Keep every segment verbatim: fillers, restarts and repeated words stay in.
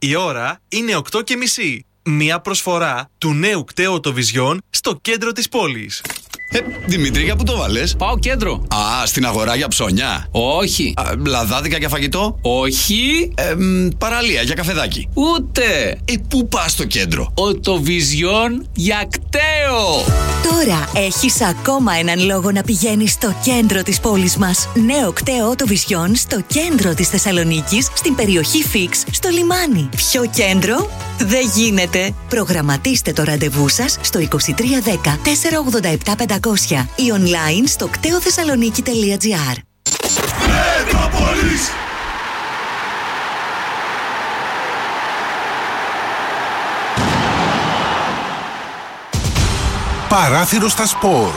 Η ώρα είναι οκτώ και μισή. Μια προσφορά του νέου κταίου Οτοβιζιόν στο κέντρο της πόλης. Ε, Δημήτρη, για πού το βάλες? Πάω κέντρο. Α, στην αγορά για ψώνια. Όχι. Α, λαδάδικα για φαγητό. Όχι. Ε, μ, παραλία για καφεδάκι. Ούτε. Ε, πού πας στο κέντρο? Οτοβιζιόν για κταίο. Τώρα έχεις ακόμα έναν λόγο να πηγαίνεις στο κέντρο της πόλης μας. Νέο κταίο Οτοβιζιόν στο κέντρο της Θεσσαλονίκης, στην περιοχή Φίξ, στο λιμάνι. Ποιο κέντρο? Δεν γίνεται. Προγραμματίστε το ραντεβού σας στο είκοσι τρία δέκα τετρακόσια ογδόντα επτά πεντακόσια ή online στο κταίοθεσσαλονίκη τελεία τζι άρ. Μετρόπολης. Παράθυρο στα σπορ.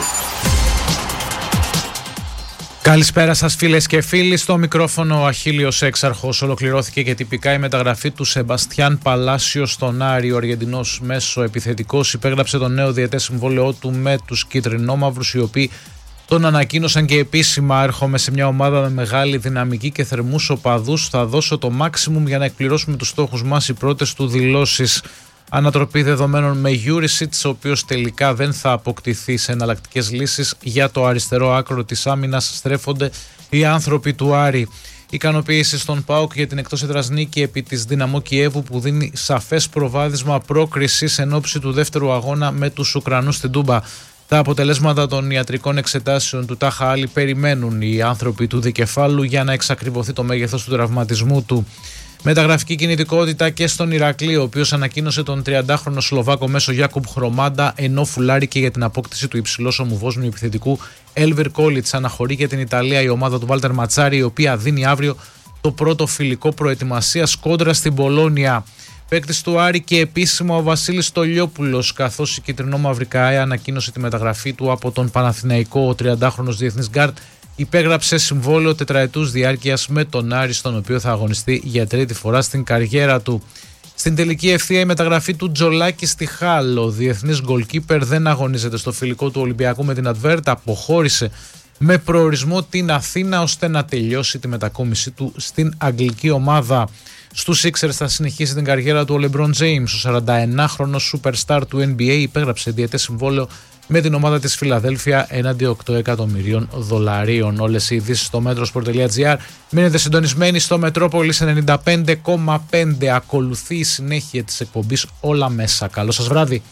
Καλησπέρα σας φίλες και φίλοι, στο μικρόφωνο ο Αχίλιος Έξαρχος. Ολοκληρώθηκε και τυπικά η μεταγραφή του Σεμπαστιάν Παλάσιο στον Άρη. Ο Αργεντινός μέσο επιθετικός υπέγραψε το νέο διετές συμβόλαιό του με τους κίτρινόμαυρους, οι οποίοι τον ανακοίνωσαν και επίσημα. Έρχομαι σε μια ομάδα με μεγάλη δυναμική και θερμούς οπαδούς. Θα δώσω το maximum για να εκπληρώσουμε τους στόχους μας, οι πρώτες του δηλώσεις. Ανατροπή δεδομένων με Γιούρισιτς, ο οποίος τελικά δεν θα αποκτηθεί. Σε εναλλακτικές λύσεις για το αριστερό άκρο της άμυνας στρέφονται οι άνθρωποι του Άρη. Ικανοποίηση στον ΠΑΟΚ για την εκτός έδρας νίκη επί της Δυναμό Κιέβου, που δίνει σαφές προβάδισμα πρόκρισης εν ώψη του δεύτερου αγώνα με τους Ουκρανούς στην Τούμπα. Τα αποτελέσματα των ιατρικών εξετάσεων του Τάχα Άλλη περιμένουν οι άνθρωποι του δικεφάλου για να εξακριβωθεί το μέγεθος του τραυματισμού του. Μεταγραφική κινητικότητα και στον Ηρακλή, ο οποίος ανακοίνωσε τον τριαντάχρονο Σλοβάκο μέσο Γιάκουμπ Χρωμάντα, ενώ φουλάρει και για την απόκτηση του υψηλός ομοβόσμιου επιθετικού Έλβιρ Κόλιτς. Αναχωρεί για την Ιταλία η ομάδα του Βάλτερ Ματσάρη, η οποία δίνει αύριο το πρώτο φιλικό προετοιμασίας κόντρα στην Πολόνια. Παίκτης του Άρη και επίσημα ο Βασίλης Στολιόπουλος, καθώς η κυτρινόμαυρη ΚΑΕ ανακοίνωσε τη μεταγραφή του από τον Παναθηναϊκό. Ο τριαντάχρονος διεθνής γκάρντ υπέγραψε συμβόλαιο τετραετούς διάρκειας με τον Άρη, στον οποίο θα αγωνιστεί για τρίτη φορά στην καριέρα του. Στην τελική ευθεία η μεταγραφή του Τζολάκη στη Χάλ. Ο διεθνής γκολκίπερ δεν αγωνίζεται στο φιλικό του Ολυμπιακού με την Advert, αποχώρησε με προορισμό την Αθήνα ώστε να τελειώσει τη μετακόμιση του στην αγγλική ομάδα. Στους Sixers θα συνεχίσει την καριέρα του ο LeBron James. Ο σαρανταενάχρονος superstar του N B A υπέγραψε διετές συμβόλαιο με την ομάδα της Φιλαδέλφια έναντι οκτώ εκατομμυρίων δολαρίων. Όλες οι ειδήσεις στο μέτροσπορ τελεία τζι άρ. Μείνετε συντονισμένοι στο Μετρόπολης ενενήντα πέντε κόμμα πέντε. Ακολουθεί η συνέχεια της εκπομπής Όλα Μέσα. Καλό σας βράδυ.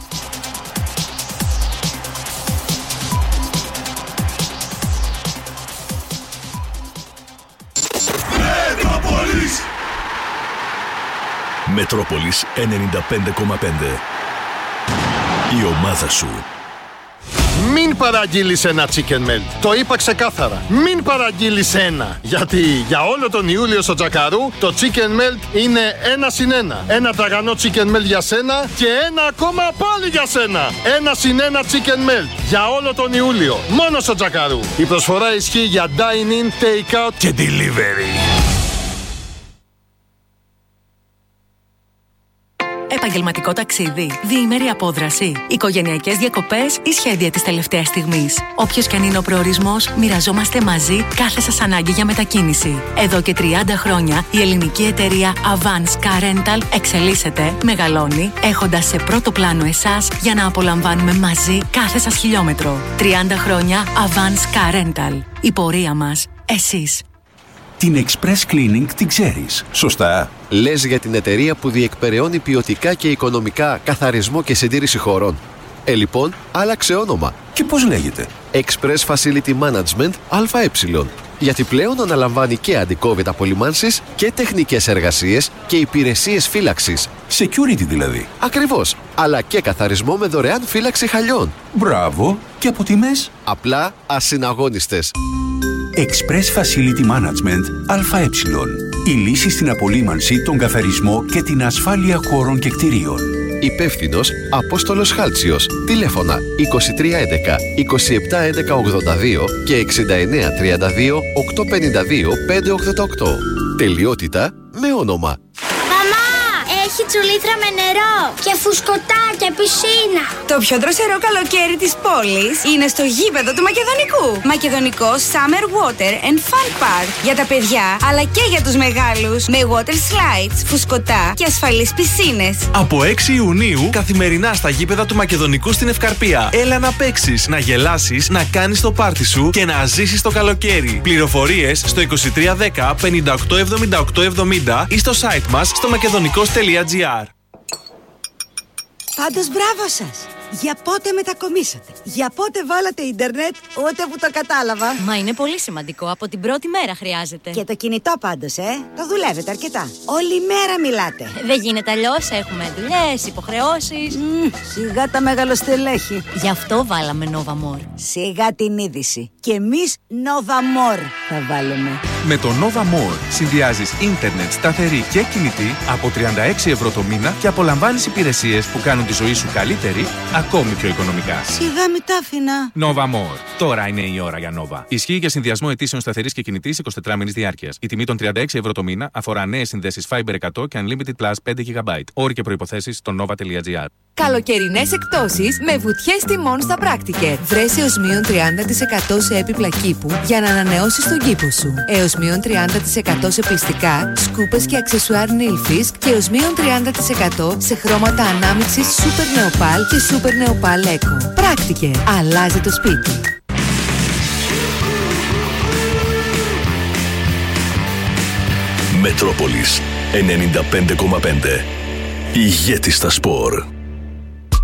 Μετρόπολης. Μετρόπολης ενενήντα πέντε κόμμα πέντε. Η ομάδα σου. Μην παραγγείλεις ένα chicken melt. Το είπα ξεκάθαρα. Μην παραγγείλεις ένα. Γιατί για όλο τον Ιούλιο στο Τζακαρού το chicken melt είναι ένα συν ένα. Ένα τραγανό chicken melt για σένα και ένα ακόμα πάλι για σένα. Ένα συν ένα chicken melt για όλο τον Ιούλιο. Μόνο στο Τζακαρού. Η προσφορά ισχύει για dine-in, take-out και delivery. Επαγγελματικό ταξίδι, διήμερη απόδραση, οικογενειακές διακοπές ή σχέδια της τελευταίας στιγμής. Όποιος και αν είναι ο προορισμός, μοιραζόμαστε μαζί κάθε σας ανάγκη για μετακίνηση. Εδώ και τριάντα χρόνια η ελληνική εταιρεία Avance Car Rental εξελίσσεται, μεγαλώνει, έχοντας σε πρώτο πλάνο εσάς για να απολαμβάνουμε μαζί κάθε σας χιλιόμετρο. τριάντα χρόνια Avance Car Rental. Η πορεία μας, εσείς. Την Express Cleaning την ξέρεις, σωστά? Λες για την εταιρεία που διεκπεραιώνει ποιοτικά και οικονομικά καθαρισμό και συντήρηση χωρών. Ε, λοιπόν, άλλαξε όνομα. Και πώς λέγεται? Express Facility Management ΑΕ. Γιατί πλέον αναλαμβάνει και αντικόβιτα απολυμάνσεις και τεχνικές εργασίες και υπηρεσίες φύλαξης. Security δηλαδή. Ακριβώς. Αλλά και καθαρισμό με δωρεάν φύλαξη χαλιών. Μπράβο. Και από τιμές? Απλά ασυναγώνιστες. Express Facility Management ΑΕ. Η λύση στην απολύμανση, τον καθαρισμό και την ασφάλεια χώρων και κτηρίων. Υπεύθυνος Απόστολος Χάλτσιος. Τηλέφωνα είκοσι τρία έντεκα είκοσι επτά έντεκα ογδόντα δύο και εξήντα εννέα τριάντα δύο οκτακόσια πενήντα δύο πεντακόσια ογδόντα οκτώ. Τελειότητα με όνομα. Μαμά, έχει τσουλήθρα με νερό και φουσκωτά και πισίνα. Το πιο δροσερό καλοκαίρι της πόλης είναι στο γήπεδο του Μακεδονικού. Μακεδονικό Summer Water and Fun Park. Για τα παιδιά αλλά και για τους μεγάλους. Με water slides, φουσκωτά και ασφαλείς πισίνες. Από έξι Ιουνίου καθημερινά στα γήπεδα του Μακεδονικού στην Ευκαρπία. Έλα να παίξεις, να γελάσεις, να κάνεις το πάρτι σου και να ζήσεις το καλοκαίρι. Πληροφορίες στο είκοσι τρία δέκα πενήντα οκτώ εβδομήντα οκτώ εβδομήντα ή στο site μας στο μακεδονικός τελεία τζι άρ. Πάντως μπράβο σας! Για πότε μετακομίσατε? Για πότε βάλατε ίντερνετ? Ούτε που το κατάλαβα. Μα είναι πολύ σημαντικό. Από την πρώτη μέρα χρειάζεται. Και το κινητό πάντως, ε. Το δουλεύετε αρκετά. Όλη μέρα μιλάτε. Δεν γίνεται αλλιώς. Έχουμε δουλειές, υποχρεώσεις. Mm, σιγά τα μεγαλοστελέχη. Γι' αυτό βάλαμε Nova More. Σιγά την είδηση. Και εμείς Nova More θα βάλουμε. Με το Nova More συνδυάζεις ίντερνετ σταθερή και κινητή από τριάντα έξι ευρώ το μήνα και απολαμβάνεις υπηρεσίες που κάνουν τη ζωή σου καλύτερη, ακόμη πιο οικονομικά. Σιγά μη τα άφηνα. Nova More. Τώρα είναι η ώρα για Nova. Ισχύει για συνδυασμό αιτήσεων σταθερής και κινητής εικοσιτετράμινης διάρκειας. Η τιμή των τριάντα έξι ευρώ το μήνα αφορά νέες συνδέσεις Fiber εκατό και Unlimited Plus πέντε τζι μπι. Όροι και προϋποθέσεις στο nova τελεία τζι άρ. Καλοκαιρινές εκτόσεις με βουτιές τιμών στα Πράκτικερ. Βρες έως μείον τριάντα τοις εκατό σε έπιπλα κήπου για να ανανεώσεις τον κήπο σου. Έως μείον τριάντα τοις εκατό σε πιστικά, σκούπες και αξεσουάρ Nail Fisk και έως μείον τριάντα τοις εκατό σε χρώματα ανάμειξης Super Neopal και Super Neopal Eco. Πράκτικερ. Αλλάζει το σπίτι. Μετρόπολης ενενήντα πέντε κόμμα πέντε. Ηγέτη στα σπορ.